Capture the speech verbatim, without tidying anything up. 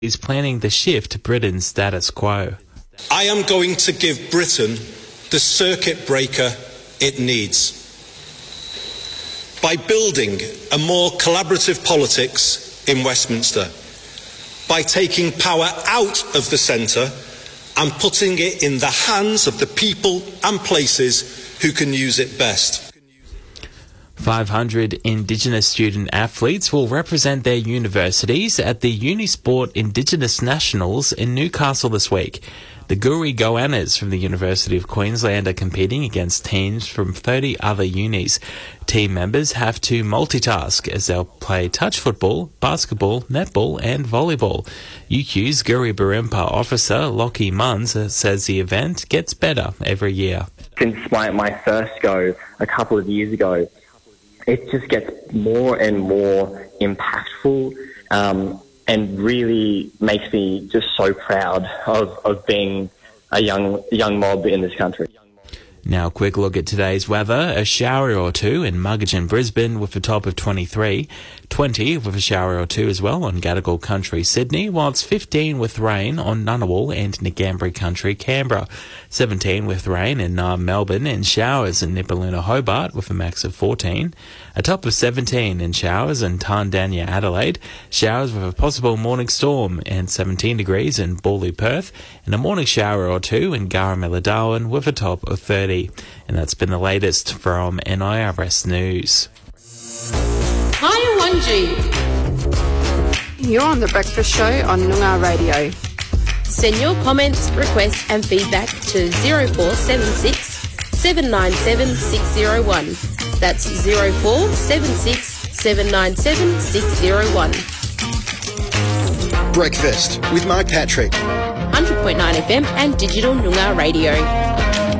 is planning the shift to Britain's status quo. I am going to give Britain the circuit breaker it needs. By building a more collaborative politics in Westminster, by taking power out of the centre and putting it in the hands of the people and places who can use it best. five hundred Indigenous student athletes will represent their universities at the Unisport Indigenous Nationals in Newcastle this week. The Guri Goannas from the University of Queensland are competing against teams from thirty other unis. Team members have to multitask as they'll play touch football, basketball, netball and volleyball. U Q's Guri Barimpa officer Lockie Munns says the event gets better every year. Since my, my first go a couple of years ago, it just gets more and more impactful um, and really makes me just so proud of, of being a young young mob in this country. Now a quick look at today's weather. A shower or two in Muggeridge and Brisbane with a top of twenty-three. twenty with a shower or two as well on Gadigal Country, Sydney, while it's fifteen with rain on Ngunnawal and Ngambri Country, Canberra. seventeen with rain in Naarm, Melbourne, and showers in Nipaluna, Hobart with a max of fourteen. A top of seventeen in showers in Tandanya, Adelaide. Showers with a possible morning storm and seventeen degrees in Bawley, Perth. And a morning shower or two in Garamilla, Darwin with a top of thirty. And that's been the latest from N I R S News. Hi, Wanji. You're on The Breakfast Show on Noongar Radio. Send your comments, requests and feedback to zero four seven six, seven nine seven, six zero one. That's zero four seven six, seven nine seven, six zero one. Breakfast with Mark Patrick. one hundred point nine F M and Digital Noongar Radio.